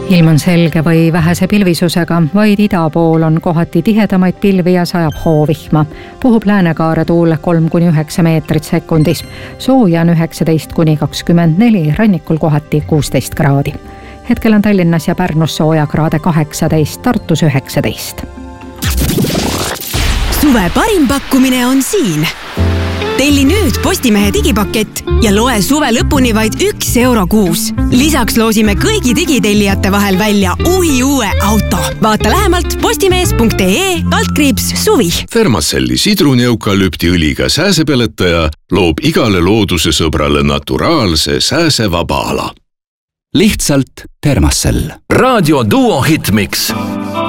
Ilm on selge või vähese pilvisusega, vaid ida pool on kohati tihedamaid pilvi ja sajab hoovihma. Puhub läänekaare tuul 3-9 meetrit sekundis. Sooja on 19-24, rannikul kohati 16 kraadi. Hetkel on Tallinnas ja Pärnus sooja kraade 18, Tartus 19. Suve parim pakkumine on siin. Telli nüüd Postimehe digipakett ja loe suve lõpuni vaid €1 kuus. Lisaks loosime kõigi digitellijate vahel välja uue auto. Vaata lähemalt postimees.ee/suvi. Thermacelli sidruni-eukalüptiõliga sääsepeletaja loob igale looduse sõbrale naturaalse sääsevaba ala. Lihtsalt Thermacell. Raadio Duo Hitmix.